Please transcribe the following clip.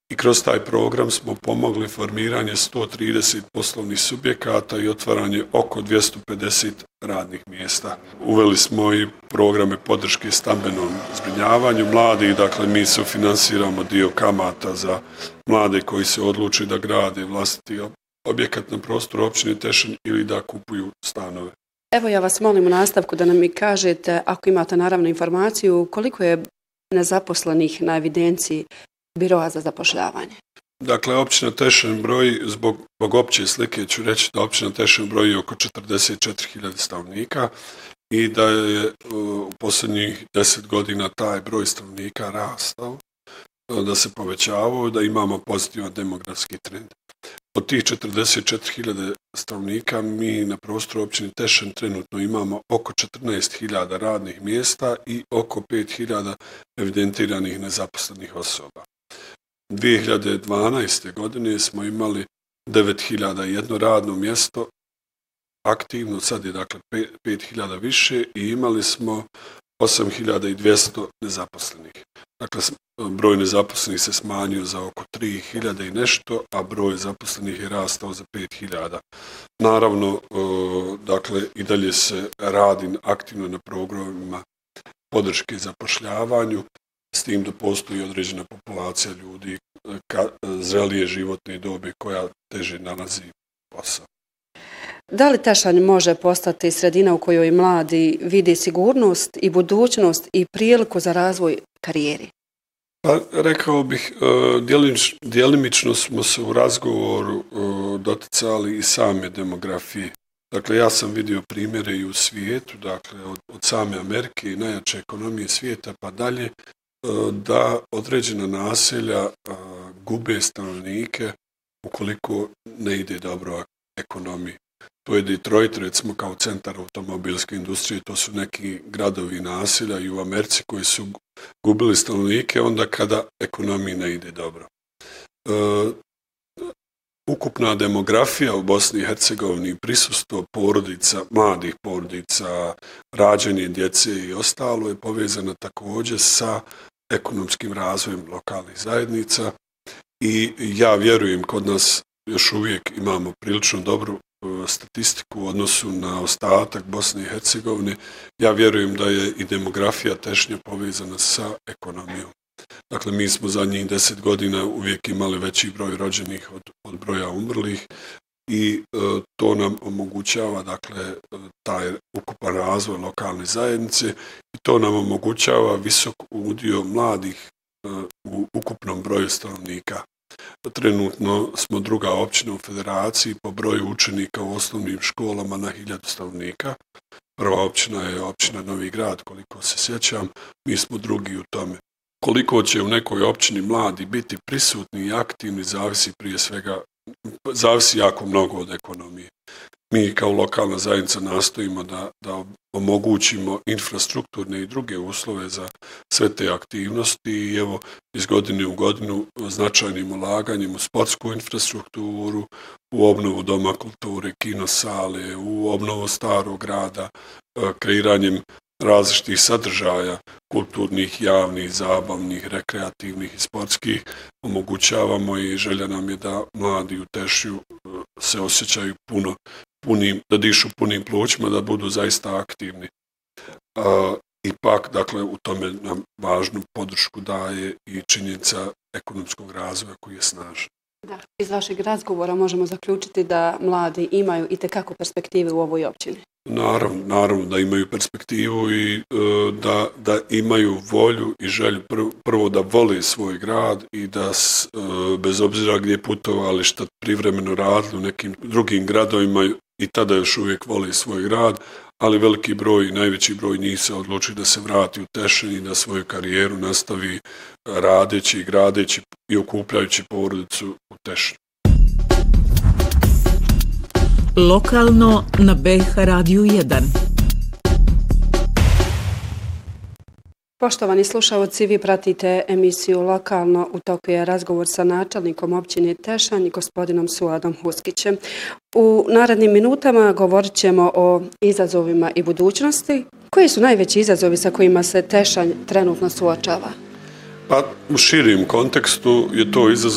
i kroz taj program smo pomogli formiranje 130 poslovnih subjekata i otvaranje oko 250 radnih mjesta. Uveli smo i programe podrške stambenom zbrinjavanju mladih, dakle mi sufinansiramo dio kamata za mlade koji se odluči da grade vlastiti objekat na prostoru općine Tešanj ili da kupuju stanove. Evo ja vas molim u nastavku da nam mi kažete, ako imate naravno informaciju, koliko je nezaposlenih na evidenciji Biroa za zapošljavanje? Dakle, općina Tešanj broji, zbog opće slike ću reći da općina Tešanj broji oko 44.000 stanovnika i da je u posljednjih 10 godina taj broj stanovnika rastao, da se povećavao, da imamo pozitivan demografski trend. Od tih 44.000 stanovnika mi na prostoru općine Tešanj trenutno imamo oko 14.000 radnih mjesta i oko 5.000 evidentiranih nezaposlenih osoba. 2012. godine smo imali 9.001 radno mjesto aktivno, sad je dakle 5.000 više i imali smo 8.200 nezaposlenih. Dakle, broj nezaposlenih se smanjio za oko 3.000 i nešto, a broj zaposlenih je rastao za 5.000. Naravno, dakle, i dalje se radi aktivno na programima podrške zapošljavanju, s tim da postoji određena populacija ljudi zrelije životne dobe koja teže nalazi posao. Da li Tešanj može postati sredina u kojoj mladi vidi sigurnost i budućnost i priliku za razvoj karijeri? Pa, rekao bih, djelimično smo se u razgovoru doticali i same demografije. Dakle, ja sam vidio primjere i u svijetu, dakle, od same Amerike i najjače ekonomije svijeta pa dalje, da određena naselja gube stanovnike ukoliko ne ide dobro ekonomiji. To je Detroit, recimo, kao centar automobilske industrije, to su neki gradovi i naselja i u Americi koji su gubili stanovnike onda kada ekonomiji ne ide dobro. Ukupna demografija u Bosni i Hercegovini, prisustvo porodica, mladih porodica, rađanje djece i ostalo je povezano također sa ekonomskim razvojem lokalnih zajednica i ja vjerujem kod nas još uvijek imamo prilično dobru statistiku u odnosu na ostatak Bosne i Hercegovine. Ja vjerujem da je i demografija Tešnja povezana sa ekonomijom. Dakle, mi smo zadnjih 10 godina uvijek imali veći broj rođenih od broja umrlih i to nam omogućava, dakle, taj ukupan razvoj lokalne zajednice i to nam omogućava visok udio mladih u ukupnom broju stanovnika. Trenutno smo druga općina u federaciji po broju učenika u osnovnim školama na 1000 stanovnika. Prva općina je općina Novi Grad, koliko se sjećam, mi smo drugi u tome. Koliko će u nekoj općini mladi biti prisutni i aktivni zavisi jako mnogo od ekonomije. Mi kao lokalna zajednica nastojimo da omogućimo infrastrukturne i druge uslove za sve te aktivnosti i evo iz godine u godinu značajnim ulaganjem u sportsku infrastrukturu, u obnovu doma kulture, kinosale, u obnovu starog grada, kreiranjem različitih sadržaja, kulturnih, javnih, zabavnih, rekreativnih i sportskih, omogućavamo i želja nam je da mladi u Tešnju se osjećaju da dišu punim plućima, da budu zaista aktivni. Ipak, dakle, u tome nam važnu podršku daje i činjenica ekonomskog razvoja koji je snažan. Da, iz vašeg razgovora možemo zaključiti da mladi imaju itekako perspektive u ovoj općini. Naravno da imaju perspektivu i da imaju volju i želju prvo da vole svoj grad i da bez obzira gdje putovali, šta privremeno radili u nekim drugim gradovima i tada još uvijek vole svoj grad, ali veliki broj, najveći broj njih se odluči da se vrati u Tešanj i da svoju karijeru nastavi radeći, gradeći i okupljajući porodicu u Tešnju. Lokalno na BiH Radiju 1. Poštovani slušalci, vi pratite emisiju Lokalno, u toku je razgovor sa načelnikom općine Tešanj, gospodinom Suadom Huskićem. U narednim minutama govorit ćemo o izazovima i budućnosti. Koji su najveći izazovi sa kojima se Tešanj trenutno suočava? Pa u širijem kontekstu je to izazov